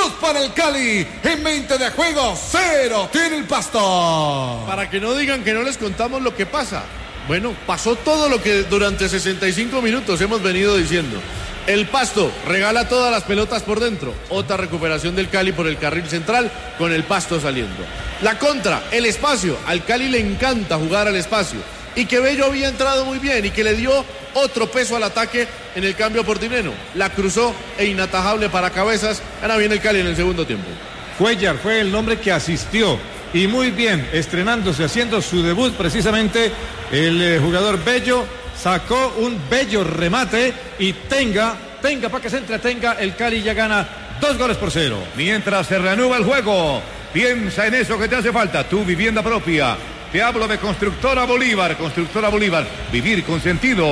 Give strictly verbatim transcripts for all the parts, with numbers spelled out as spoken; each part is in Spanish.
Dos para el Cali. En veinte de juego, cero tiene el Pasto. Para que no digan que no les contamos lo que pasa. Bueno, pasó todo lo que durante sesenta y cinco minutos hemos venido diciendo. El Pasto regala todas las pelotas por dentro. Otra recuperación del Cali por el carril central con el Pasto saliendo. La contra, el espacio. Al Cali le encanta jugar al espacio. Y que Bello había entrado muy bien y que le dio otro peso al ataque en el cambio por Tineno. La cruzó e inatajable para Cabezas. Gana bien el Cali en el segundo tiempo. Cuellar fue el hombre que asistió. Y muy bien, estrenándose, haciendo su debut precisamente el eh, jugador Bello. Sacó un bello remate y tenga, tenga para que se entretenga, el Cali ya gana dos goles por cero. Mientras se reanuda el juego, piensa en eso que te hace falta, tu vivienda propia. Te hablo de Constructora Bolívar, Constructora Bolívar, vivir con sentido.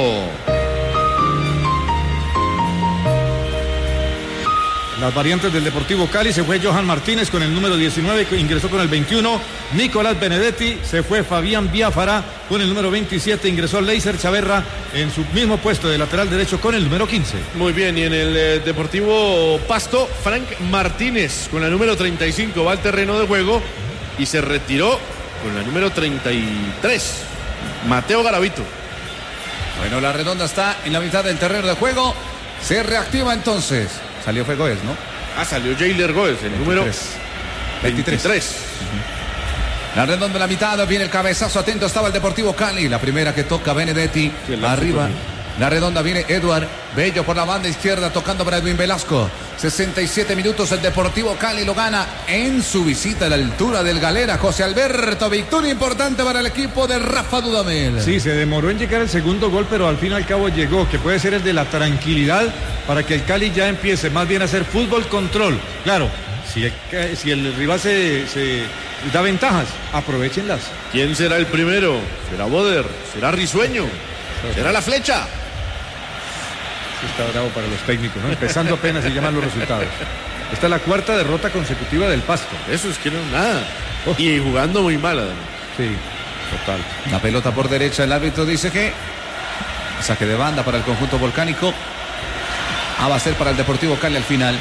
Las variantes del Deportivo Cali, se fue Johan Martínez con el número diecinueve, que ingresó con el veintiuno, Nicolás Benedetti, se fue Fabián Biafara con el número veintisiete, ingresó Leiser Chaverra en su mismo puesto de lateral derecho con el número quince. Muy bien, y en el eh, Deportivo Pasto, Frank Martínez con la número treinta y cinco va al terreno de juego y se retiró con la número treinta y tres, Mateo Garavito. Bueno, la redonda está en la mitad del terreno de juego, se reactiva entonces. Salió fue Goes, ¿no? Ah, salió Jailer Goes, el veintitrés. Número veintitrés. veintitrés. Uh-huh. La redonda en la mitad, viene el cabezazo, atento estaba el Deportivo Cali. La primera que toca Benedetti, sí, arriba. La redonda viene Eduard Bello por la banda izquierda, tocando para Edwin Velasco. sesenta y siete minutos, el Deportivo Cali lo gana en su visita a la altura del Galera. José Alberto, victoria importante para el equipo de Rafa Dudamel. Sí, se demoró en llegar el segundo gol, pero al fin y al cabo llegó, que puede ser el de la tranquilidad para que el Cali ya empiece más bien a hacer fútbol control. Claro, si el, si el rival se, se da ventajas, aprovechenlas. ¿Quién será el primero? ¿Será Boder? ¿Será Risueño? ¿Será la Flecha? Está bravo para los técnicos, ¿no? Empezando apenas se llaman los resultados. Esta es la cuarta derrota consecutiva del Pasto. Eso es que no es nada. Oh. Y jugando muy mal, además. Sí, total. La pelota por derecha, el árbitro dice que saque de banda para el conjunto volcánico. Ah, va a ser para el Deportivo Cali al final.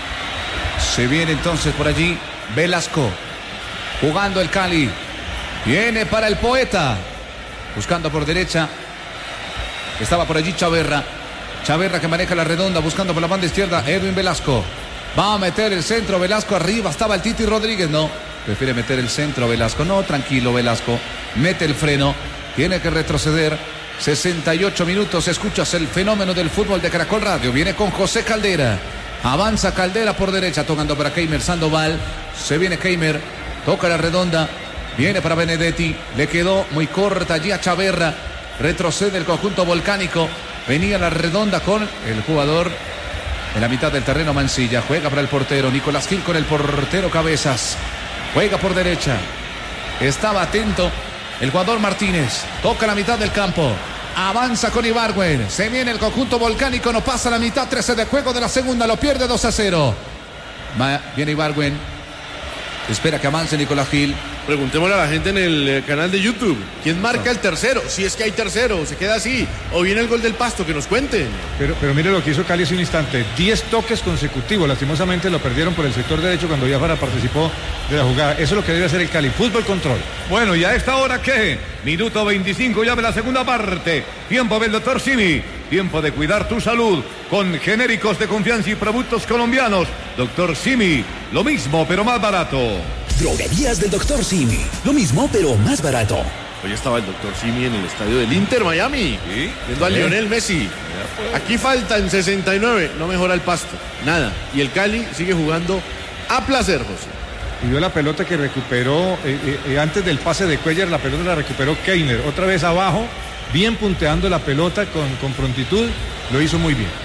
Se viene entonces por allí Velasco. Jugando el Cali. Viene para el Poeta. Buscando por derecha. Estaba por allí Chaverra. Chaverra que maneja la redonda, buscando por la banda izquierda, Edwin Velasco. Va a meter el centro, Velasco arriba, estaba el Titi Rodríguez, no. Prefiere meter el centro Velasco, no, tranquilo Velasco. Mete el freno, tiene que retroceder. sesenta y ocho minutos, escuchas el fenómeno del fútbol de Caracol Radio. Viene con José Caldera. Avanza Caldera por derecha, tocando para Keimer Sandoval. Se viene Keimer, toca la redonda. Viene para Benedetti, le quedó muy corta allí a Chaverra. Retrocede el conjunto volcánico. Venía la redonda con el jugador en la mitad del terreno, Mancilla. Juega para el portero, Nicolás Gil con el portero Cabezas. Juega por derecha. Estaba atento el jugador Martínez. Toca la mitad del campo. Avanza con Ibargüen. Se viene el conjunto volcánico, no pasa la mitad, trece de juego de la segunda, lo pierde dos a cero. Va, viene Ibargüen. Espera que avance Nicolás Gil. Preguntémosle a la gente en el eh, canal de YouTube, ¿quién marca el tercero? Si es que hay tercero, se queda así, o viene el gol del Pasto, que nos cuenten. Pero, pero mire lo que hizo Cali hace un instante, diez toques consecutivos, lastimosamente lo perdieron por el sector derecho cuando Biafara participó de la jugada. Eso es lo que debe hacer el Cali, fútbol control. Bueno, ¿y a esta hora qué? Minuto veinticinco, ya de la segunda parte. Tiempo del doctor Simi. Tiempo de cuidar tu salud con genéricos de confianza y productos colombianos. doctor Simi, lo mismo pero más barato. Droguerías del doctor Simi, lo mismo pero más barato. Hoy estaba el doctor Simi en el estadio del Inter Miami, ¿sí? Viendo a Lionel Messi. Aquí faltan sesenta y nueve, no mejora el Pasto, nada. Y el Cali sigue jugando a placer, José. Y vio la pelota que recuperó eh, eh, antes del pase de Cuellar, la pelota la recuperó Keiner, otra vez abajo, bien punteando la pelota con, con prontitud, lo hizo muy bien.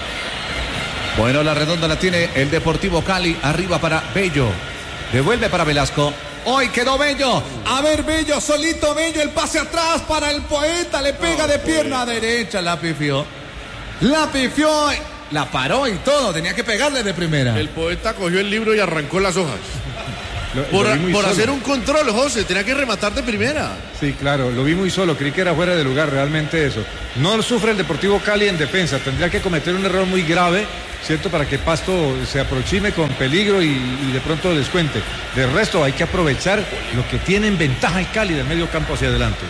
Bueno, la redonda la tiene el Deportivo Cali, arriba para Bello, devuelve para Velasco. Hoy quedó Bello, a ver Bello, solito Bello, el pase atrás para el Poeta, le pega de pierna derecha, la pifió, la pifió, la paró y todo, tenía que pegarle de primera. El Poeta cogió el libro y arrancó las hojas. Lo, por lo vi muy por solo. hacer un control, José, tenía que rematar de primera. Sí, claro, lo vi muy solo, creí que era fuera de lugar realmente eso. No sufre el Deportivo Cali en defensa, tendría que cometer un error muy grave, ¿cierto? Para que Pasto se aproxime con peligro y, y de pronto descuente. De resto hay que aprovechar lo que tiene en ventaja el Cali del medio campo hacia adelante.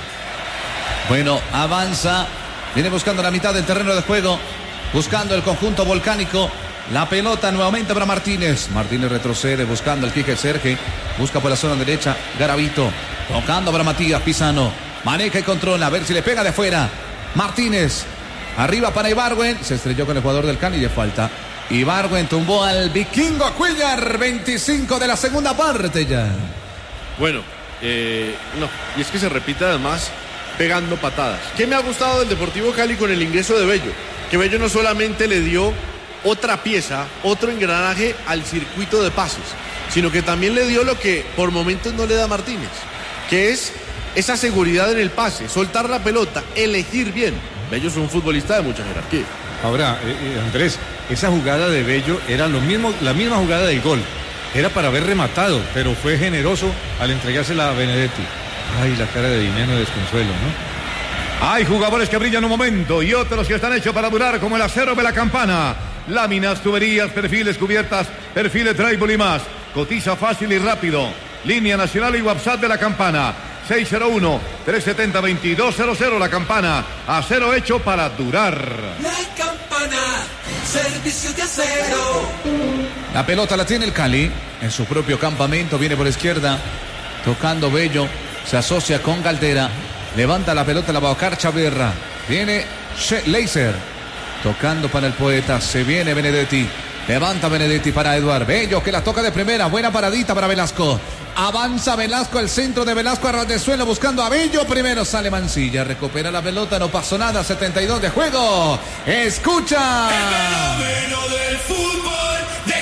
Bueno, avanza, viene buscando la mitad del terreno de juego, buscando el conjunto volcánico. La pelota nuevamente para Martínez. Martínez retrocede buscando el Quique Serge. Busca por la zona derecha. Garavito. Tocando para Matías Pisano. Maneja y controla. A ver si le pega de afuera. Martínez. Arriba para Ibargüen. Se estrelló con el jugador del Cali de falta. Ibargüen tumbó al vikingo Cuellar. veinticinco de la segunda parte ya. Bueno, eh, no. Y es que se repite además pegando patadas. ¿Qué me ha gustado del Deportivo Cali con el ingreso de Bello? Que Bello no solamente le dio otra pieza, otro engranaje al circuito de pases, sino que también le dio lo que por momentos no le da Martínez, que es esa seguridad en el pase, soltar la pelota, elegir bien. Bello es un futbolista de mucha jerarquía. Ahora, eh, eh, Andrés, esa jugada de Bello era lo mismo, la misma jugada del gol. Era para haber rematado, pero fue generoso al entregársela a Benedetti. Ay, la cara de Dineno de desconsuelo, ¿no? Hay jugadores que brillan un momento y otros que están hechos para durar, como el acero de la campana. Láminas, tuberías, perfiles, cubiertas, perfiles, drywall y más. Cotiza fácil y rápido. Línea nacional y WhatsApp de la campana. seis cero uno, tres siete cero, dos dos cero cero. La campana. Acero hecho para durar. La campana. Servicio de acero. La pelota la tiene el Cali en su propio campamento. Viene por izquierda. Tocando Bello. Se asocia con Galdera. Levanta la pelota, la va a buscar Chaverra. Viene Leiser. Tocando para el poeta. Se viene Benedetti. Levanta Benedetti para Eduard Bello, que la toca de primera. Buena paradita para Velasco. Avanza Velasco, al centro de Velasco a ras de suelo buscando a Bello. Primero sale Mancilla. Recupera la pelota. No pasó nada. setenta y dos de juego. Escucha. El fenómeno del fútbol de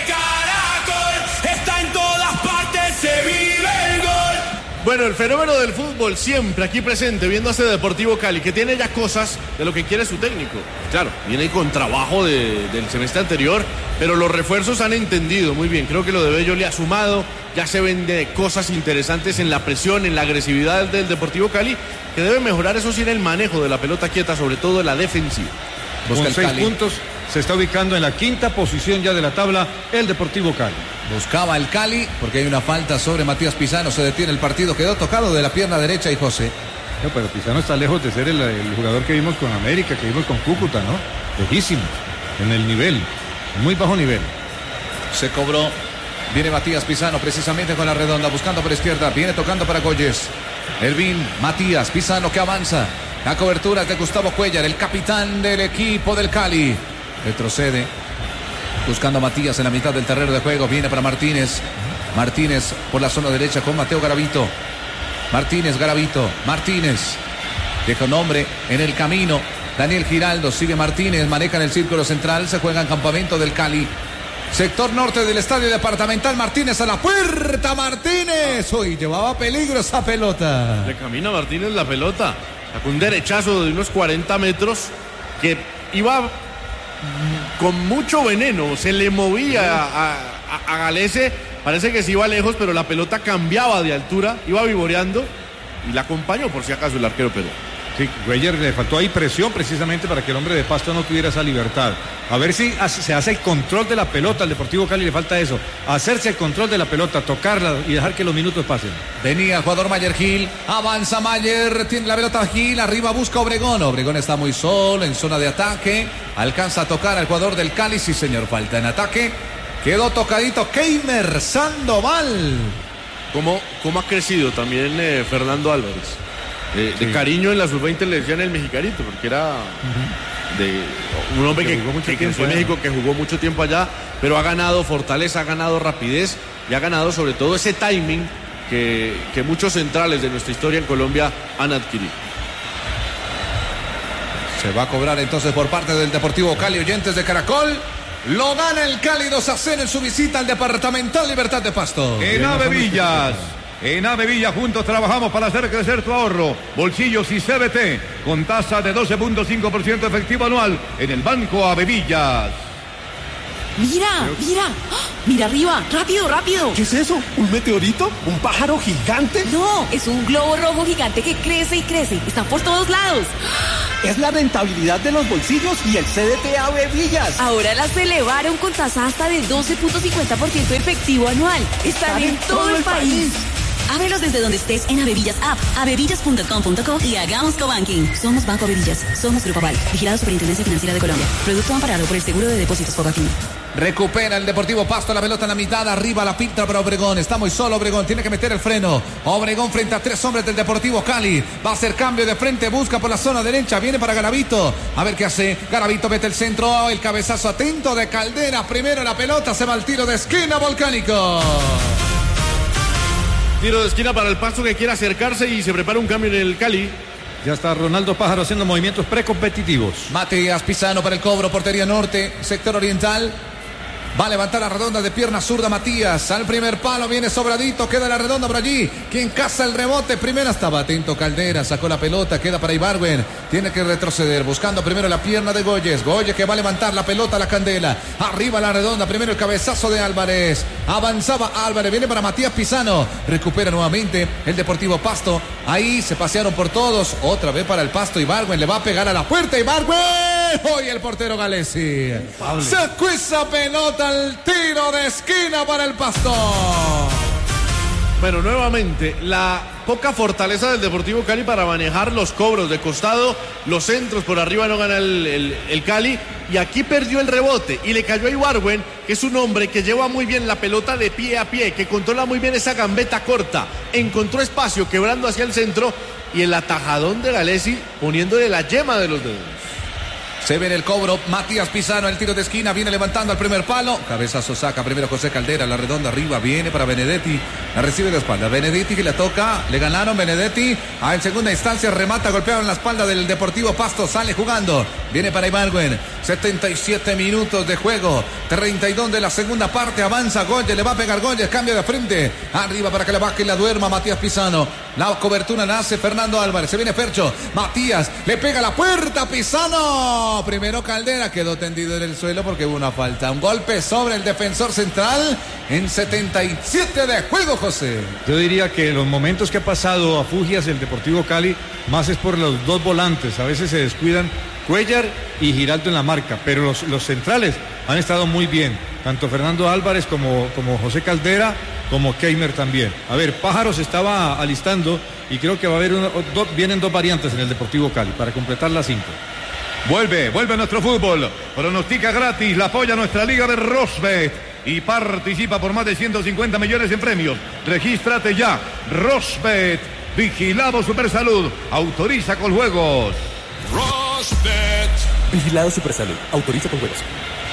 Caracol está en todas partes. Se vive el gol. Bueno, el fenómeno del fútbol siempre aquí presente, viendo a ese Deportivo Cali, que tiene ya cosas de lo que quiere su técnico. Claro, viene ahí con trabajo de, del semestre anterior, pero los refuerzos han entendido muy bien. Creo que lo de Bello le ha sumado, ya se ven de cosas interesantes en la presión, en la agresividad del Deportivo Cali, que debe mejorar, eso sí, en el manejo de la pelota quieta, sobre todo en la defensiva. Con seis Cali. puntos se está ubicando en la quinta posición ya de la tabla el Deportivo Cali. Buscaba el Cali porque hay una falta sobre Matías Pisano. Se detiene el partido. Quedó tocado de la pierna derecha y José. No, pero Pisano está lejos de ser el, el jugador que vimos con América, que vimos con Cúcuta, ¿no? Lejísimos en el nivel, muy bajo nivel. Se cobró. Viene Matías Pisano precisamente con la redonda, buscando por izquierda. Viene tocando para Goyes. Elvin, Matías Pisano que avanza. La cobertura es de Gustavo Cuellar, el capitán del equipo del Cali. Retrocede. Buscando a Matías en la mitad del terreno de juego. Viene para Martínez. Martínez por la zona derecha con Mateo Garavito. Martínez, Garavito. Martínez. Deja un hombre en el camino. Daniel Giraldo. Sigue Martínez. Maneja en el círculo central. Se juega en campamento del Cali. Sector norte del estadio departamental. Martínez a la puerta. Martínez. Uy, llevaba peligro esa pelota. Le camina Martínez la pelota. Sacó un derechazo de unos cuarenta metros que iba con mucho veneno, se le movía a, a, a Galese, parece que se iba lejos, pero la pelota cambiaba de altura, iba vivoreando y la acompañó por si acaso el arquero Perú. Sí, Cuellar le faltó ahí presión precisamente para que el hombre de Pasto no tuviera esa libertad. A ver si hace, se hace el control de la pelota. Al Deportivo Cali le falta eso, hacerse el control de la pelota, tocarla y dejar que los minutos pasen. Venía el jugador Mayer Gil, avanza Mayer, tiene la pelota Gil, arriba busca Obregón. Obregón está muy solo en zona de ataque, alcanza a tocar al jugador del Cali, sí señor, falta en ataque. Quedó tocadito Keimer Sandoval. ¿Cómo, cómo ha crecido también eh, Fernando Álvarez? De, de sí. Cariño en la sub veinte le decían el mexicarito, porque era uh-huh. de un hombre que, que, jugó mucho que, que fue en México, que jugó mucho tiempo allá, pero ha ganado fortaleza, ha ganado rapidez y ha ganado sobre todo ese timing que, que muchos centrales de nuestra historia en Colombia han adquirido. Se va a cobrar entonces por parte del Deportivo Cali, oyentes de Caracol. Lo gana el Cali dos a cero en su visita al Departamental Libertad de Pasto. En Ave Villas. En Ave Villa juntos trabajamos para hacer crecer tu ahorro. Bolsillos y C B T con tasa de doce punto cinco por ciento efectivo anual en el Banco Ave Villas. Mira, mira, mira arriba, rápido, rápido. ¿Qué es eso? ¿Un meteorito? ¿Un pájaro gigante? No, es un globo rojo gigante que crece y crece. Están por todos lados. Es la rentabilidad de los bolsillos y el C D T A Bevillas. Ahora las elevaron con tasa hasta de doce punto cincuenta por ciento efectivo anual. Están, Están en, en todo, todo el país. país. Ábrelos desde donde estés en Avevillas App, avevillas punto com punto co y hagamos cobanking. Somos Banco Avevillas, somos Grupo Aval, vigilado Superintendencia Financiera de Colombia. Producto amparado por el Seguro de Depósitos Fogafín. Recupera el Deportivo Pasto, la pelota en la mitad, arriba la pinta para Obregón. Está muy solo Obregón, tiene que meter el freno. Obregón frente a tres hombres del Deportivo Cali. Va a hacer cambio de frente, busca por la zona derecha, viene para Garavito. A ver qué hace. Garavito mete el centro, el cabezazo atento de Caldera. Primero la pelota, se va al tiro de esquina Volcánico. Tiro de esquina para el Pasto que quiere acercarse y se prepara un cambio en el Cali. Ya está Ronaldo Pájaro haciendo movimientos precompetitivos. Matías Pisano para el cobro, portería norte, sector oriental. Va a levantar la redonda de pierna zurda Matías. Al primer palo viene sobradito. Queda la redonda por allí. Quien caza el rebote. Primera estaba atento Caldera. Sacó la pelota. Queda para Ibargüen. Tiene que retroceder. Buscando primero la pierna de Goyes. Goyes que va a levantar la pelota a la candela. Arriba la redonda. Primero el cabezazo de Álvarez. Avanzaba Álvarez. Viene para Matías Pisano. Recupera nuevamente el Deportivo Pasto. Ahí se pasearon por todos. Otra vez para el Pasto. Ibargüen le va a pegar a la puerta. Ibargüen. Hoy el portero Galesi. Sacó esa pelota al tiro de esquina para el Pasto. Bueno, nuevamente, la poca fortaleza del Deportivo Cali para manejar los cobros de costado, los centros por arriba no gana el, el, el Cali, y aquí perdió el rebote y le cayó a Ibargüen, que es un hombre que lleva muy bien la pelota de pie a pie, que controla muy bien esa gambeta corta, encontró espacio quebrando hacia el centro y el atajadón de Galesi poniéndole la yema de los dedos. Se ve en el cobro, Matías Pisano, el tiro de esquina, viene levantando al primer palo. Cabezazo saca primero José Caldera, la redonda arriba, viene para Benedetti. La recibe de espalda, Benedetti que le toca, le ganaron Benedetti. A en segunda instancia remata, golpeado en la espalda del Deportivo Pasto, sale jugando. Viene para Ibargüen, setenta y siete minutos de juego, treinta y dos de la segunda parte, avanza Goyes, le va a pegar Goyes, cambio de frente. Arriba para que le baje y la duerma Matías Pisano. La cobertura la hace Fernando Álvarez, se viene Fercho, Matías, le pega la puerta, Pisano. Primero Caldera quedó tendido en el suelo porque hubo una falta. Un golpe sobre el defensor central en setenta y siete de juego, José. Yo diría que los momentos que ha pasado a Fugias el Deportivo Cali, más es por los dos volantes. A veces se descuidan Cuellar y Giraldo en la marca, pero los, los centrales han estado muy bien. Tanto Fernando Álvarez como, como José Caldera, como Keimer también. A ver, Pájaro se estaba alistando y creo que va a haber una, do, vienen dos variantes en el Deportivo Cali para completar las cinco. Vuelve, vuelve nuestro fútbol. Pronostica gratis, la apoya nuestra liga de Rosbet y participa por más de ciento cincuenta millones en premios. Regístrate ya. Rosbet, vigilado Supersalud, autoriza con juegos. Rosbet. Vigilado Supersalud, autoriza con juegos.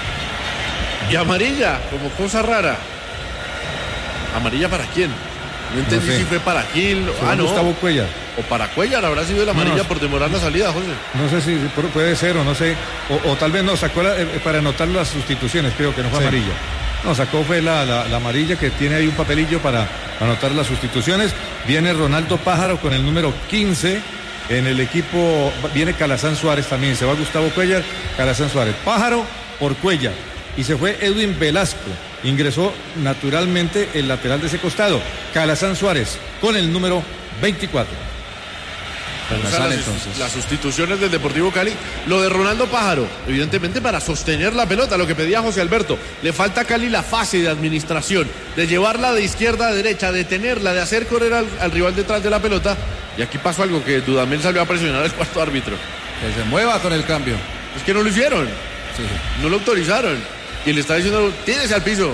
Y amarilla, como cosa rara. ¿Amarilla para quién? No entendí no sé. Si fue para Gil. Ah, no. Gustavo Cuellar. O para Cuellar, habrá sido la amarilla no, no. por demorar la salida, José. No sé si puede ser o no sé. O, o tal vez no, sacó la, eh, para anotar las sustituciones, creo que no fue sí. amarilla. No, sacó fue la, la, la amarilla que tiene ahí un papelillo para anotar las sustituciones. Viene Ronaldo Pájaro con el número quince. En el equipo viene Calazán Suárez también. Se va Gustavo Cuellar, Calazán Suárez. Pájaro por Cuellar. Y se fue Edwin Velasco. Ingresó naturalmente el lateral de ese costado. Calazán Suárez con el número veinticuatro. Bueno, las, entonces. las sustituciones del Deportivo Cali. Lo de Ronaldo Pájaro, evidentemente para sostener la pelota, lo que pedía José Alberto. Le falta a Cali la fase de administración, de llevarla de izquierda a derecha, de tenerla, de hacer correr al, al rival detrás de la pelota. Y aquí pasó algo que Dudamel salió a presionar al cuarto árbitro. Que se mueva con el cambio. Es que no lo hicieron. Sí. No lo autorizaron. Y le está diciendo, tírese al piso.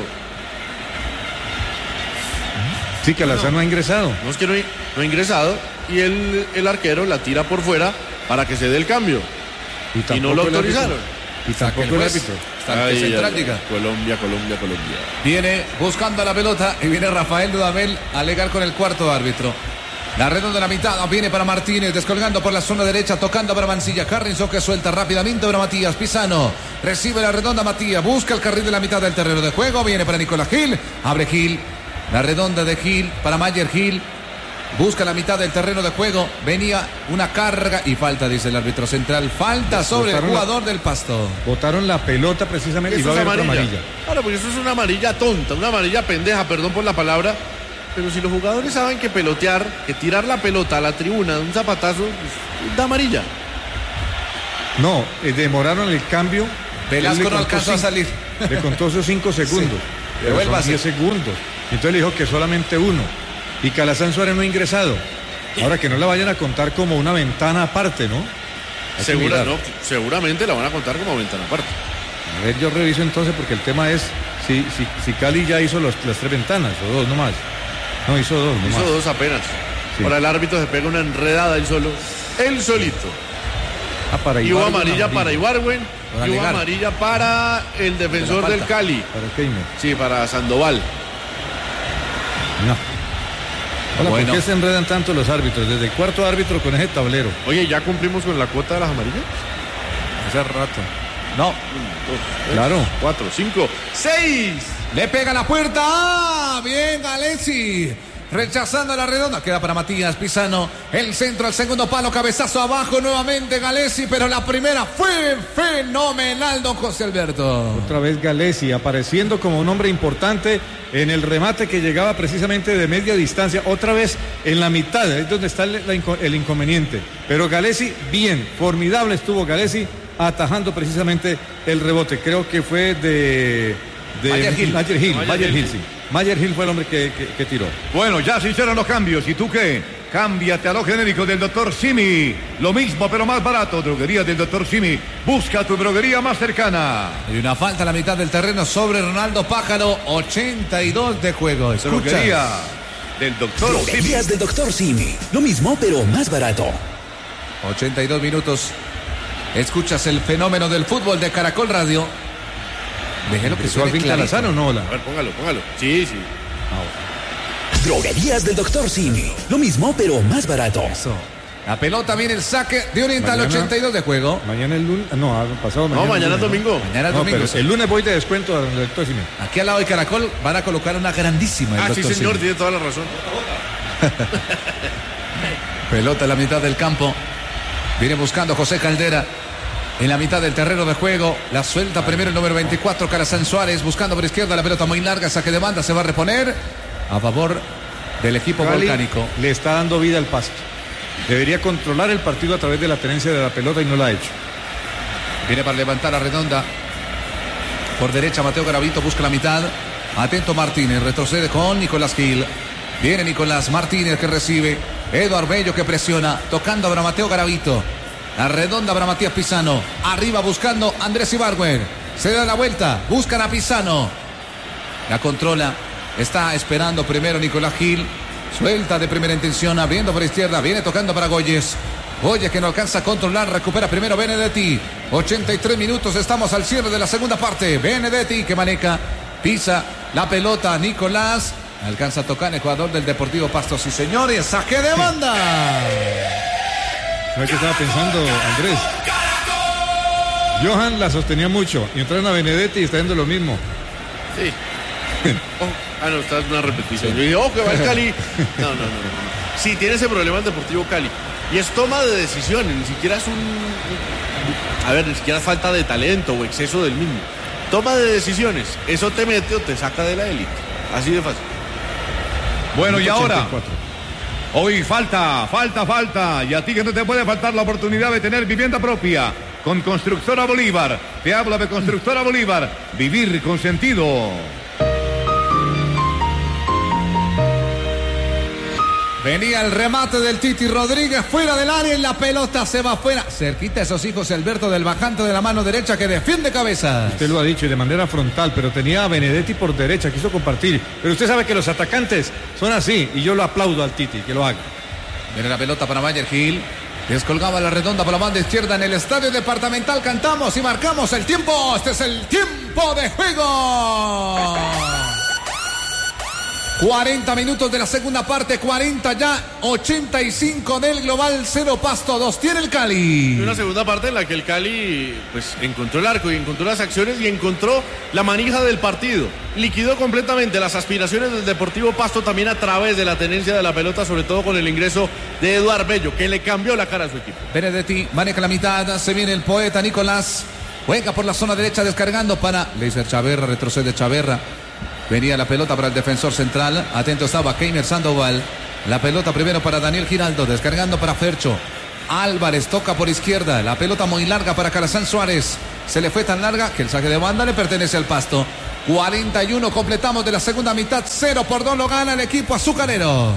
Sí, Calazán no, no ha ingresado. No es que no, no ha ingresado. Y el, el arquero la tira por fuera para que se dé el cambio. Y, y no lo autorizaron. Y tampoco el árbitro. Ay, central, ay, Colombia, Colombia, Colombia. Viene buscando la pelota y viene Rafael Dudamel a alegar con el cuarto árbitro. La redonda de la mitad viene para Martínez, descolgando por la zona derecha, tocando para Mancilla. Harrison que suelta rápidamente para Matías Pisano. Recibe la redonda Matías, busca el carril de la mitad del terreno de juego. Viene para Nicolás Gil, abre Gil. La redonda de Gil para Mayer Gil. Busca la mitad del terreno de juego. Venía una carga y falta, dice el árbitro central. Falta sobre el jugador del Pasto. Botaron la pelota precisamente y va a haber otra amarilla. Claro, porque eso es una amarilla tonta, una amarilla pendeja, perdón por la palabra. Pero si los jugadores saben que pelotear, que tirar la pelota a la tribuna de un zapatazo, pues, da amarilla. No, eh, demoraron el cambio. Velasco no alcanzó a salir. Le contó esos cinco segundos. Sí. Pero son diez segundos. Entonces le dijo que solamente uno. Y Calazán Suárez no ha ingresado. Ahora que no la vayan a contar como una ventana aparte, ¿no? Segura, no, seguramente la van a contar como ventana aparte. A ver, yo reviso entonces porque el tema es si, si, si Cali ya hizo los, las tres ventanas o dos nomás. No, hizo dos nomás. Hizo dos apenas. Sí. Ahora el árbitro se pega una enredada él solo. Él solito. Ah, para y hubo amarilla para Ibargüen. Y hubo amarilla para el defensor del Cali. ¿Para Keimer? Sí, para Sandoval. No. Hola, bueno. ¿Por qué se enredan tanto los árbitros? Desde el cuarto árbitro con ese tablero. Oye, ¿ya cumplimos con la cuota de las amarillas? Hace rato. No. Un, dos, tres, claro. Cuatro, cinco, seis. Le pega la puerta. ¡Ah! Bien, Galesi. Rechazando la redonda. Queda para Matías Pisano. El centro al segundo palo. Cabezazo abajo nuevamente Galesi. Pero la primera fue fenomenal, don José Alberto. Otra vez Galesi apareciendo como un hombre importante en el remate que llegaba precisamente de media distancia. Otra vez en la mitad. Es donde está el, el inconveniente. Pero Galesi, bien. Formidable estuvo Galesi atajando precisamente el rebote. Creo que fue de... de Mayer Hill. Mayer Hill. Mayer Hill, sí. Mayer Hill fue el hombre que, que, que tiró. Bueno, ya se hicieron los cambios. ¿Y tú qué? Cámbiate a los genéricos del doctor Simi. Lo mismo, pero más barato. Droguería del doctor Simi. Busca tu droguería más cercana. Hay una falta a la mitad del terreno sobre Ronaldo Pájaro. ochenta y dos de juego. Escuchas. Droguería del doctor Simi. Droguerías del doctor Simi. Lo mismo, pero más barato. ochenta y dos minutos. Escuchas el fenómeno del fútbol de Caracol Radio. Déjelo que suene clarito. Calazán o no, la... A ver, póngalo, póngalo. Sí, sí. Ah, Droguerías del doctor Simi. Lo mismo, pero más barato. Eso. La pelota viene el saque de Oriental, mañana, ochenta y dos de juego. Mañana el lunes, no, pasado mañana. No, mañana es domingo. ¿no? Mañana es no, domingo. Pero el lunes voy de descuento al doctor Simi. Aquí al lado de Caracol van a colocar una grandísima. Ah, sí, señor, Simi. tiene toda la razón. Pelota en la mitad del campo. Viene buscando José Caldera. En la mitad del terreno de juego, la suelta primero el número veinticuatro, Calazán Suárez, buscando por izquierda, la pelota muy larga, saque de banda, se va a reponer a favor del equipo Cali volcánico. Le está dando vida al Pasto. Debería controlar el partido a través de la tenencia de la pelota y no lo ha hecho. Viene para levantar la redonda. Por derecha, Mateo Garavito busca la mitad. Atento Martínez, retrocede con Nicolás Gil. Viene Nicolás Martínez que recibe. Eduard Bello que presiona, tocando para Mateo Garavito. La redonda para Matías Pisano. Arriba buscando Andrés Ibargüen. Se da la vuelta. Buscan a Pisano. La controla. Está esperando primero Nicolás Gil. Suelta de primera intención. Abriendo por izquierda. Viene tocando para Goyes. Goyes que no alcanza a controlar. Recupera primero Benedetti. ochenta y tres minutos. Estamos al cierre de la segunda parte. Benedetti que maneja. Pisa la pelota. Nicolás. Alcanza a tocar el jugador del Deportivo Pasto. Sí, señores. Saque de banda. ¿Sabes qué estaba pensando, Andrés? Johan la sostenía mucho y entraron a Benedetti y está haciendo lo mismo. Sí. Oh, ah, no, está en una repetición. Sí. Yo dije, oh, que va el Cali. No, no, no, no. Sí, tiene ese problema el Deportivo Cali. Y es toma de decisiones, ni siquiera es un... A ver, ni siquiera es falta de talento o exceso del mismo. Toma de decisiones. Eso te mete o te saca de la élite. Así de fácil. Bueno, y ahora... Hoy falta, falta, falta. Y a ti que no te puede faltar la oportunidad de tener vivienda propia. Con Constructora Bolívar. Te habla de Constructora Bolívar. Vivir con sentido. Venía el remate del Titi Rodríguez fuera del área y la pelota se va fuera. Cerquita esos hijos Alberto del bajante de la mano derecha que defiende cabezas. Usted lo ha dicho y de manera frontal, pero tenía a Benedetti por derecha, quiso compartir. Pero usted sabe que los atacantes son así y yo lo aplaudo al Titi, que lo haga. Viene la pelota para Mayer Gil. Descolgaba la redonda por la banda izquierda en el estadio departamental. Cantamos y marcamos el tiempo. Este es el tiempo de juego. cuarenta minutos de la segunda parte, cuarenta ya, ochenta y cinco del global, cero Pasto, dos tiene el Cali. Una segunda parte en la que el Cali pues encontró el arco y encontró las acciones y encontró la manija del partido. Liquidó completamente las aspiraciones del Deportivo Pasto también a través de la tenencia de la pelota, sobre todo con el ingreso de Eduard Bello, que le cambió la cara a su equipo. Benedetti maneja la mitad, se viene el poeta Nicolás, juega por la zona derecha descargando para Leiser Chaverra, retrocede Chaverra. Venía la pelota para el defensor central. Atento estaba Keimer Sandoval. La pelota primero para Daniel Giraldo. Descargando para Fercho. Álvarez toca por izquierda. La pelota muy larga para Calazán Suárez. Se le fue tan larga que el saque de banda le pertenece al Pasto. cuarenta y uno completamos de la segunda mitad. cero por dos lo gana el equipo azucarero.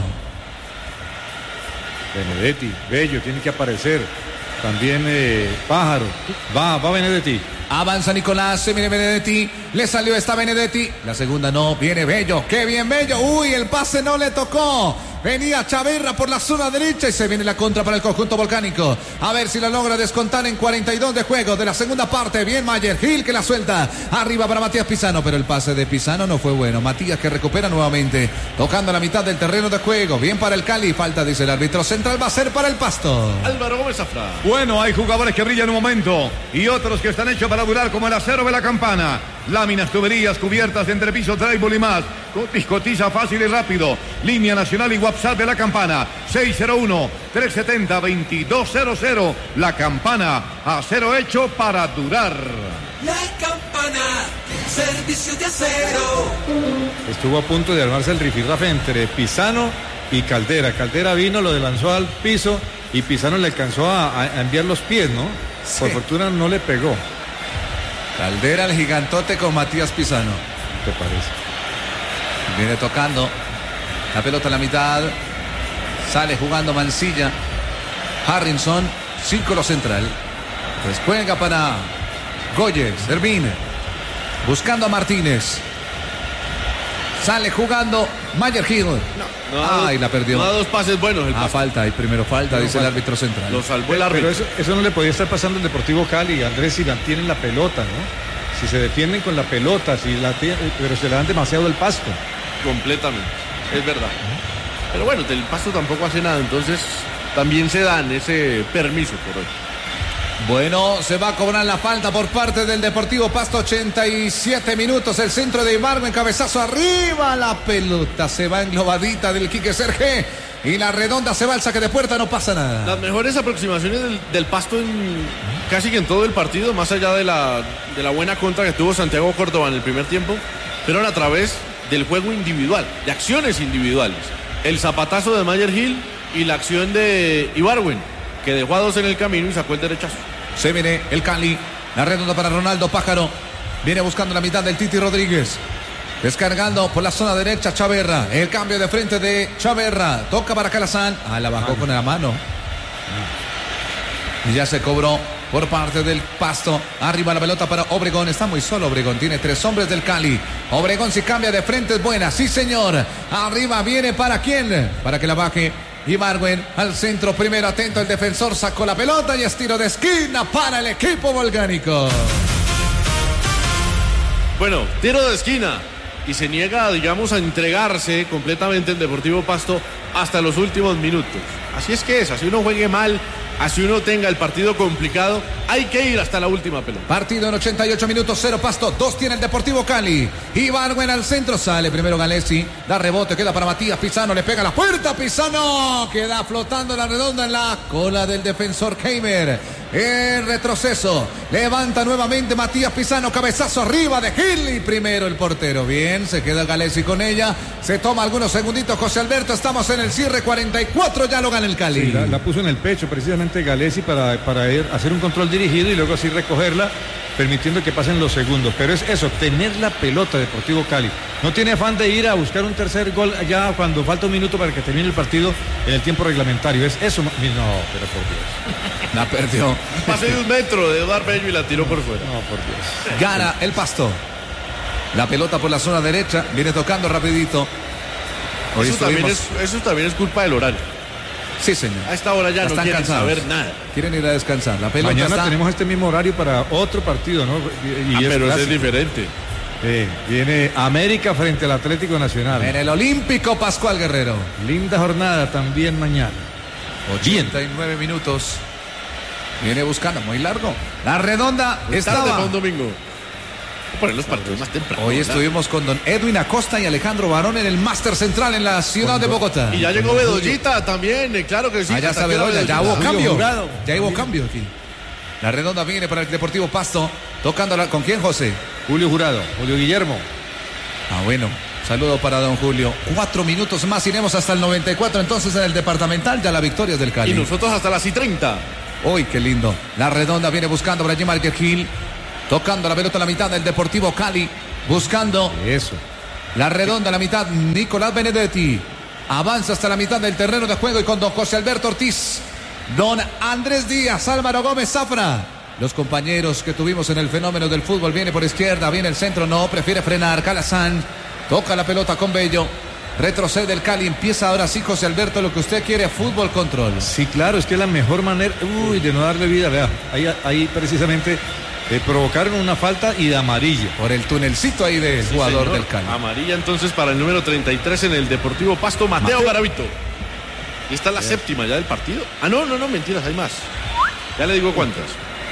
Benedetti, Bello, tiene que aparecer. También eh, Pájaro. Va, va Benedetti. Avanza Nicolás, se viene Benedetti, le salió esta Benedetti, la segunda no, viene Bello, qué bien Bello, uy, el pase no le tocó, venía Chaverra por la zona derecha y se viene la contra para el conjunto volcánico, a ver si la logra descontar en cuarenta y dos de juego de la segunda parte, bien Mayer Gil que la suelta, arriba para Matías Pisano, pero el pase de Pisano no fue bueno, Matías que recupera nuevamente, tocando la mitad del terreno de juego, bien para el Cali, falta dice el árbitro central, va a ser para el Pasto. Álvaro Gómez Zafra. Bueno, hay jugadores que brillan un momento y otros que están hechos para durar como el acero de la campana. Láminas, tuberías, cubiertas, entrepiso, drywall y más. Cotiz, cotiza fácil y rápido. Línea nacional y WhatsApp de la campana. seis cero uno, tres siete cero, dos dos cero cero. La Campana, acero hecho para durar. La Campana, servicio de acero. Estuvo a punto de armarse el rifirrafe entre Pisano y Caldera. Caldera vino, lo lanzó al piso y Pisano le alcanzó a, a enviar los pies, ¿no? Sí. Por fortuna no le pegó. Caldera el gigantote con Matías Pisano. ¿Te parece? Viene tocando la pelota en la mitad. Sale jugando Mancilla. Harrison, círculo central. Pues juega para Goyes, Servín. Buscando a Martínez. Sale jugando Mayer Gil. No, no Ay, dos, la perdió. No da dos pases buenos. El ah, falta. Y primero falta, no, dice falta. El árbitro central. Lo salvó el árbitro. Pero eso, eso no le podía estar pasando al Deportivo Cali, Andrés, si mantienen la pelota, ¿no? Si se defienden con la pelota, si la pero se le dan demasiado el Pasto. Completamente, es verdad. Uh-huh. Pero bueno, el Pasto tampoco hace nada, entonces también se dan ese permiso por hoy. Bueno, se va a cobrar la falta por parte del Deportivo Pasto, ochenta y siete minutos, el centro de Ibargo en cabezazo arriba, la pelota se va englobadita del Quique Serge y la redonda se va al saque de puerta, no pasa nada. Las mejores aproximaciones del, del Pasto en casi que en todo el partido, más allá de la, de la buena contra que tuvo Santiago Córdoba en el primer tiempo, fueron a través del juego individual, de acciones individuales. El zapatazo de Mayer Gil y la acción de Ibarwen, que dejó a dos en el camino y sacó el derechazo. Se viene el Cali, la redonda para Ronaldo Pájaro, viene buscando la mitad del Titi Rodríguez, descargando por la zona derecha Chaverra, el cambio de frente de Chaverra, toca para Calazán, ah, la bajó con la mano, y ya se cobró por parte del Pasto, arriba la pelota para Obregón, está muy solo Obregón, tiene tres hombres del Cali, Obregón si cambia de frente es buena, sí señor, arriba viene para quién, para que la baje Ibargüen al centro, primero atento el defensor, sacó la pelota y es tiro de esquina para el equipo volcánico. Bueno, tiro de esquina y se niega, digamos, a entregarse completamente el Deportivo Pasto hasta los últimos minutos. Así es que es, así uno juegue mal, así uno tenga el partido complicado, hay que ir hasta la última pelota. Partido en ochenta y ocho minutos, cero Pasto, dos tiene el Deportivo Cali. Ibargüen al centro, sale primero Galesi, da rebote, queda para Matías Pisano, le pega a la puerta, Pisano, queda flotando la redonda en la cola del defensor Keimer. El retroceso, levanta nuevamente Matías Pisano, cabezazo arriba de Gil y primero el portero. Bien, se queda Galesi con ella, se toma algunos segunditos José Alberto, estamos en el cierre, cuarenta y cuatro, ya lo gana el Cali. Sí, la, la puso en el pecho precisamente Galesi para, para ir, hacer un control dirigido y luego así recogerla, permitiendo que pasen los segundos. Pero es eso, tener la pelota Deportivo Cali. No tiene afán de ir a buscar un tercer gol ya cuando falta un minuto para que termine el partido en el tiempo reglamentario. Es eso. No, pero por Dios. La perdió. Pase de un metro de Eduard Bello y la tiró por fuera. No, por Dios. Gana el Pasto. La pelota por la zona derecha, viene tocando rapidito. Hoy eso, también es, eso también es culpa del horario. Sí, señor. A esta hora ya no quieren cansados. saber nada. Quieren ir a descansar. La pelota Mañana está... tenemos este mismo horario para otro partido, ¿no? Y, y ah, es pero ese es diferente. Eh, viene América frente al Atlético Nacional. En el Olímpico Pascual Guerrero. Linda jornada también mañana. ochenta y nueve minutos. Viene buscando, muy largo. La redonda Muy tarde estaba. para un domingo. Poner los partidos más temprano. Hoy ¿verdad? estuvimos con don Edwin Acosta y Alejandro Barón en el Máster Central en la ciudad de Bogotá. Y ya llegó Bedollita también, eh, claro que sí. Allá Hasta está aquí la Bedoya, ya Bedollita. hubo cambio. jurado. Ya hubo cambio aquí. La redonda viene para el Deportivo Pasto. Tocándola, ¿con quién, José? Julio Jurado, Julio Guillermo. Ah, bueno. Saludo para don Julio. Cuatro minutos más, iremos hasta el noventa y cuatro entonces en el departamental, ya la victoria del Cali. Y nosotros hasta las y treinta. Uy, qué lindo. La redonda viene buscando por allí Michael Gil. Tocando la pelota a la mitad del Deportivo Cali. Buscando. Eso. La redonda a la mitad, Nicolás Benedetti. Avanza hasta la mitad del terreno de juego y con don José Alberto Ortiz. Don Andrés Díaz, Álvaro Gómez Zafra. Los compañeros que tuvimos en el fenómeno del fútbol. Viene por izquierda, viene el centro, no, prefiere frenar. Calazán toca la pelota con Bello. Retrocede el Cali, empieza ahora sí José Alberto, lo que usted quiere, fútbol control. Sí, claro, es que es la mejor manera, uy, de no darle vida, vea, ahí, ahí precisamente eh, provocaron una falta y de amarilla. Por el tunelcito ahí del Sí, jugador señor. del Cali. Amarilla entonces para el número treinta y tres en el Deportivo Pasto, Mateo, Mateo. Garavito. Y esta es la séptima ya del partido. Ah, no, no, no, mentiras, hay más. Ya le digo cuántas.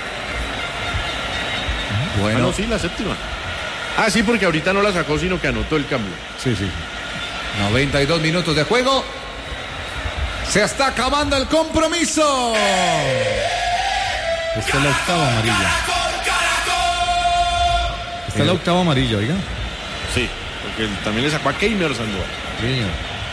Bueno, Ah, no, sí, la séptima. Ah, sí, porque ahorita no la sacó, sino que anotó el cambio. Sí, sí. noventa y dos minutos de juego. Se está acabando el compromiso. Esta es la octava amarilla. Esta es la octava amarilla, oiga. Sí, porque él también le sacó a Keimer Sandoval. Sí, señor.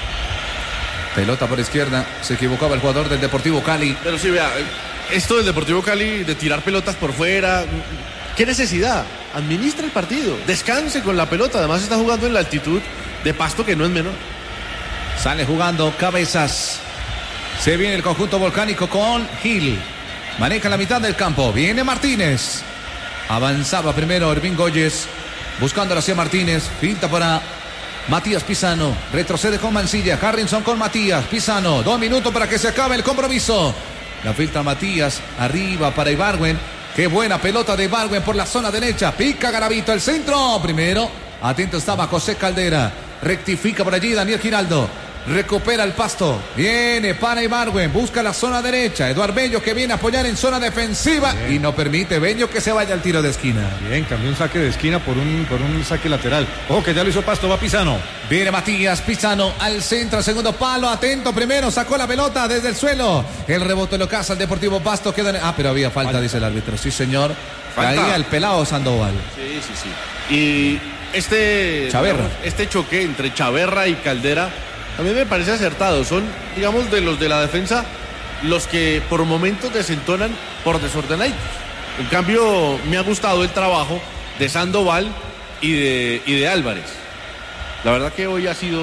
Pelota por izquierda. Se equivocaba el jugador del Deportivo Cali. Pero sí, vea, esto del Deportivo Cali de tirar pelotas por fuera, ¿qué necesidad? Administra el partido, descanse con la pelota, además está jugando en la altitud de Pasto que no es menor. Sale jugando Cabezas. Se viene el conjunto volcánico con Gil. Maneja la mitad del campo. Viene Martínez. Avanzaba primero Ervin Goyes. Buscando hacia Martínez. Pinta para Matías Pisano. Retrocede con Mancilla. Harrison con Matías Pisano. Dos minutos para que se acabe el compromiso. La filtra Matías. Arriba para Ibargüen. Qué buena pelota de Ibargüen por la zona derecha. Pica Garavito el centro. Primero. Atento estaba José Caldera. Rectifica por allí Daniel Giraldo. Recupera el Pasto. Viene para Ibargüen. Busca la zona derecha. Eduard Bello que viene a apoyar en zona defensiva. Bien. Y no permite Bello que se vaya al tiro de esquina. Bien, cambió un saque de esquina por un, por un saque lateral. Ojo que ya lo hizo Pasto, va Pisano. Viene Matías Pisano al centro, segundo palo. Atento primero. Sacó la pelota desde el suelo. El rebote lo caza el Deportivo Pasto. Queda en... Ah, pero había falta, falta, dice el árbitro. Sí, señor. Falta. Caía el pelado Sandoval. Sí, sí, sí. Y este... Chaverra. Digamos, este choque entre Chaverra y Caldera a mí me parece acertado. Son, digamos, de los de la defensa los que por momentos desentonan por desordenaditos. En cambio, me ha gustado el trabajo de Sandoval y de, y de Álvarez. La verdad que hoy ha sido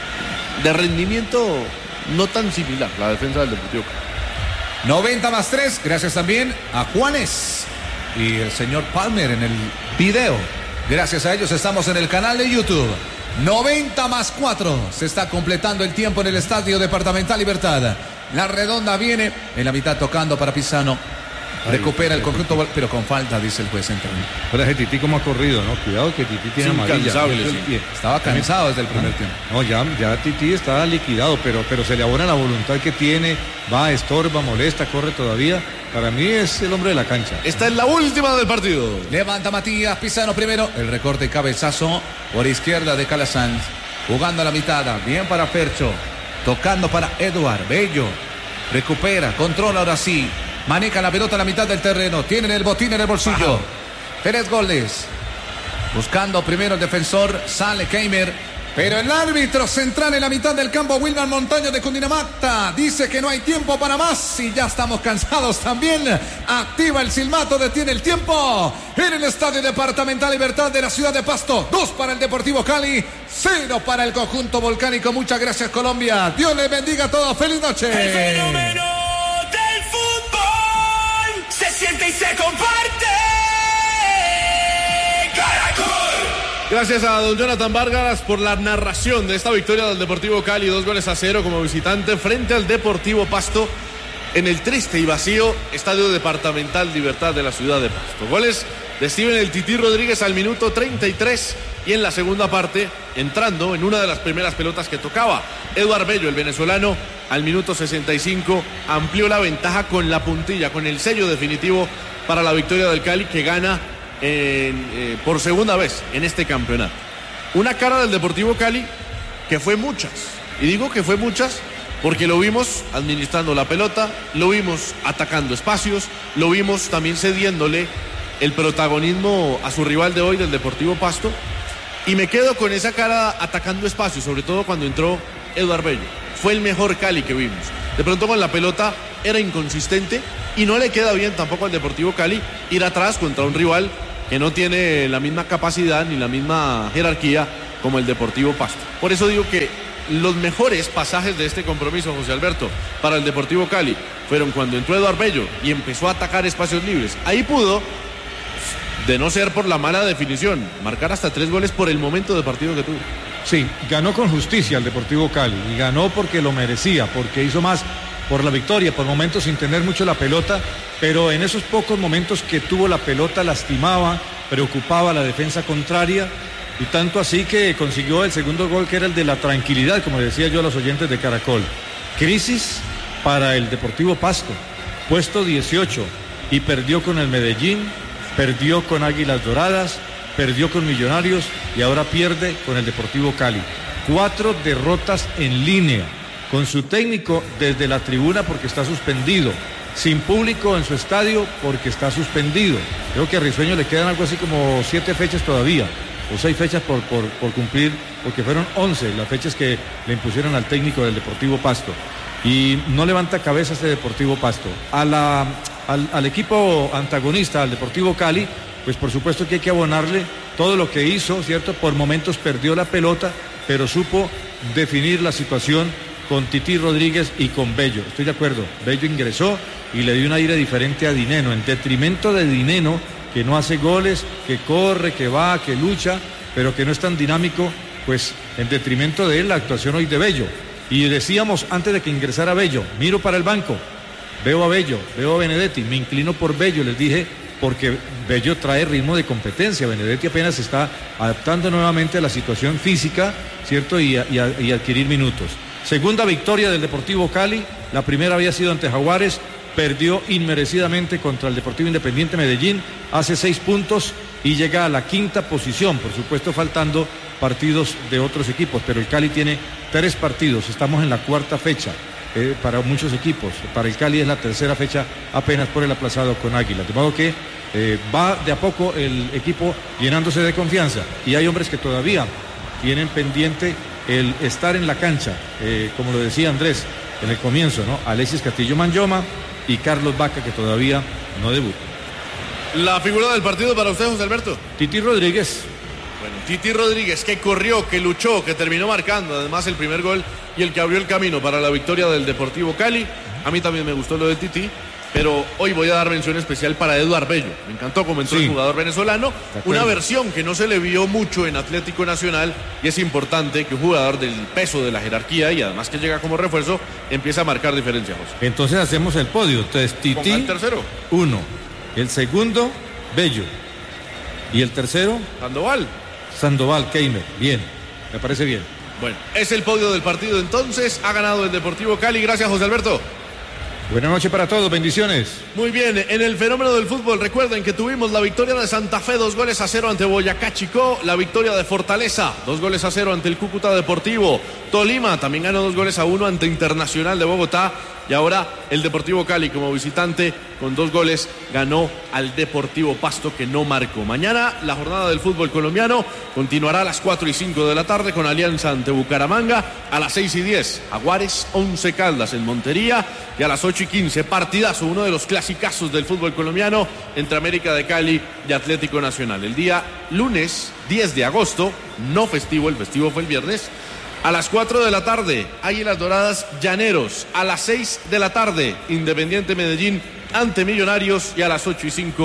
de rendimiento no tan similar la defensa del Deportivo Cali. noventa más tres, gracias también a Juanes y el señor Palmer en el video. Gracias a ellos estamos en el canal de YouTube. noventa más cuatro. Se está completando el tiempo en el Estadio Departamental Libertad. La redonda viene en la mitad tocando para Pisano. Recupera el conjunto, pero con falta, dice el juez central. Pero ese Tití como ha corrido, ¿no? Cuidado que Tití tiene amarilla. Sí. Estaba cansado desde el primer tiempo. No, ya, ya Tití está liquidado, pero, pero se le abona la voluntad que tiene. Va, estorba, molesta, corre todavía. Para mí es el hombre de la cancha. Esta es la última del partido. Levanta Matías Pisano primero. El recorte cabezazo por izquierda de Calazán. Jugando a la mitad. Bien para Percho. Tocando para Eduard Bello. Recupera, controla ahora sí. Maneja la pelota a la mitad del terreno. Tienen el botín en el bolsillo. Ajá. Tres goles. Buscando primero el defensor. Sale Keimer. Pero el árbitro central en la mitad del campo, Wilman Montaño de Cundinamarca, dice que no hay tiempo para más y ya estamos cansados también. Activa el silbato, detiene el tiempo en el Estadio Departamental Libertad de la ciudad de Pasto. Dos para el Deportivo Cali, cero para el conjunto volcánico. Muchas gracias, Colombia. Dios les bendiga a todos. Feliz noche. El fenómeno del fútbol se siente y se comparte. Caracol. Gracias a don Jonathan Vargas por la narración de esta victoria del Deportivo Cali, dos goles a cero como visitante frente al Deportivo Pasto en el triste y vacío Estadio Departamental Libertad de la ciudad de Pasto. Goles de Steven el Tití Rodríguez al minuto treinta y tres y en la segunda parte, entrando en una de las primeras pelotas que tocaba, Eduard Bello, el venezolano, al minuto sesenta y cinco, amplió la ventaja con la puntilla, con el sello definitivo para la victoria del Cali, que gana en, eh, por segunda vez en este campeonato. Una cara del Deportivo Cali que fue muchas, y digo que fue muchas porque lo vimos administrando la pelota, lo vimos atacando espacios, lo vimos también cediéndole el protagonismo a su rival de hoy, del Deportivo Pasto, y me quedo con esa cara atacando espacios, sobre todo cuando entró Eduard Bello. Fue el mejor Cali que vimos. De pronto con la pelota era inconsistente y no le queda bien tampoco al Deportivo Cali ir atrás contra un rival que no tiene la misma capacidad ni la misma jerarquía como el Deportivo Pasto. Por eso digo que los mejores pasajes de este compromiso, José Alberto, para el Deportivo Cali fueron cuando entró Eduard Bello y empezó a atacar espacios libres. Ahí pudo, de no ser por la mala definición, marcar hasta tres goles por el momento de partido que tuvo. Sí, ganó con justicia el Deportivo Cali y ganó porque lo merecía, porque hizo más por la victoria, por momentos sin tener mucho la pelota, pero en esos pocos momentos que tuvo la pelota lastimaba, preocupaba a la defensa contraria, y tanto así que consiguió el segundo gol, que era el de la tranquilidad, como decía yo a los oyentes de Caracol. Crisis para el Deportivo Pasto, puesto dieciocho, y perdió con el Medellín, perdió con Águilas Doradas, perdió con Millonarios y ahora pierde con el Deportivo Cali. Cuatro derrotas en línea, con su técnico desde la tribuna porque está suspendido, sin público en su estadio porque está suspendido. Creo que a Risueño le quedan algo así como siete fechas todavía, o seis fechas por, por, por cumplir, porque fueron once las fechas que le impusieron al técnico del Deportivo Pasto. Y no levanta cabeza este Deportivo Pasto. A la, al, al equipo antagonista, al Deportivo Cali, pues por supuesto que hay que abonarle todo lo que hizo, ¿cierto? Por momentos perdió la pelota, pero supo definir la situación con Tití Rodríguez y con Bello. Estoy de acuerdo, Bello ingresó y le dio un aire diferente a Dineno, en detrimento de Dineno, que no hace goles, que corre, que va, que lucha, pero que no es tan dinámico, pues en detrimento de él la actuación hoy de Bello. Y decíamos antes de que ingresara Bello, miro para el banco, veo a Bello, veo a Benedetti, me inclino por Bello, les dije, porque Bello trae ritmo de competencia. Benedetti apenas se está adaptando nuevamente a la situación física, ¿cierto? Y, a, y, a, y adquirir minutos. Segunda victoria del Deportivo Cali, la primera había sido ante Jaguares, perdió inmerecidamente contra el Deportivo Independiente Medellín, hace seis puntos y llega a la quinta posición, por supuesto faltando partidos de otros equipos, pero el Cali tiene tres partidos, estamos en la cuarta fecha. Eh, para muchos equipos, para el Cali es la tercera fecha apenas por el aplazado con Águila, de modo que eh, va de a poco el equipo llenándose de confianza y hay hombres que todavía tienen pendiente el estar en la cancha, eh, como lo decía Andrés en el comienzo, ¿no? Alexis Castillo Manyoma y Carlos Vaca, que todavía no debuta. La figura del partido para usted, José Alberto. Tití Rodríguez. Bueno, Tití Rodríguez, que corrió, que luchó, que terminó marcando además el primer gol y el que abrió el camino para la victoria del Deportivo Cali. A mí también me gustó lo de Tití, pero hoy voy a dar mención especial para Eduard Bello. Me encantó cómo entró sí. el jugador venezolano, una versión que no se le vio mucho en Atlético Nacional, y es importante que un jugador del peso de la jerarquía y además que llega como refuerzo empiece a marcar diferencia, José. Entonces hacemos el podio. Entonces Tití, el tercero. Uno. El segundo, Bello. Y el tercero, Sandoval. Sandoval, Keimer. Bien, me parece bien. Bueno, es el podio del partido entonces. Ha ganado el Deportivo Cali. Gracias, José Alberto. Buenas noches para todos, bendiciones. Muy bien, en el fenómeno del fútbol, recuerden que tuvimos la victoria de Santa Fe, dos goles a cero ante Boyacá Chicó, la victoria de Fortaleza, dos goles a cero ante el Cúcuta Deportivo, Tolima también ganó dos goles a uno ante Internacional de Bogotá, y ahora el Deportivo Cali como visitante con dos goles ganó al Deportivo Pasto, que no marcó. Mañana la jornada del fútbol colombiano continuará a las cuatro y cinco de la tarde con Alianza ante Bucaramanga, a las seis y diez Jaguares Once Caldas en Montería, y a las ocho y quince partidazo, uno de los clasicazos del fútbol colombiano entre América de Cali y Atlético Nacional. El día lunes diez de agosto, no festivo, el festivo fue el viernes. A las cuatro de la tarde, Águilas Doradas Llaneros. A las seis de la tarde, Independiente Medellín ante Millonarios. Y a las ocho y cinco,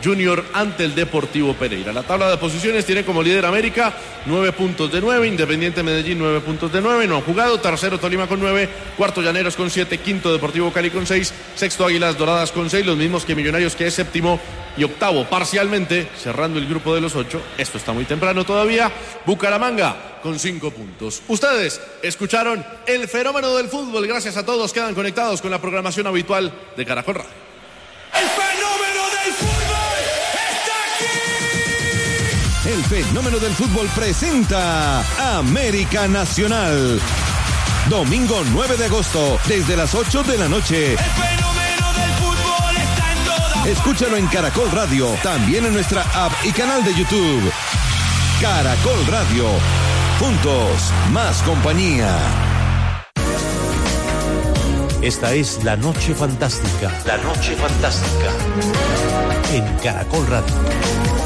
Junior ante el Deportivo Pereira. La tabla de posiciones tiene como líder América, nueve puntos de nueve, Independiente Medellín nueve puntos de nueve, no han jugado, tercero Tolima con nueve, cuarto Llaneros con siete, quinto Deportivo Cali con seis, sexto Águilas Doradas con seis, los mismos que Millonarios, que es séptimo, y octavo parcialmente, cerrando el grupo de los ocho, esto está muy temprano todavía, Bucaramanga con cinco puntos. Ustedes escucharon el fenómeno del fútbol, gracias a todos, quedan conectados con la programación habitual de Caracol Radio. El fenómeno del fútbol está aquí. El fenómeno del fútbol presenta América Nacional. Domingo nueve de agosto, desde las ocho de la noche. El fenómeno del fútbol está en todas. Escúchalo en Caracol Radio, también en nuestra app y canal de YouTube. Caracol Radio. Juntos, más compañía. Esta es La Noche Fantástica. La Noche Fantástica. En Caracol Radio.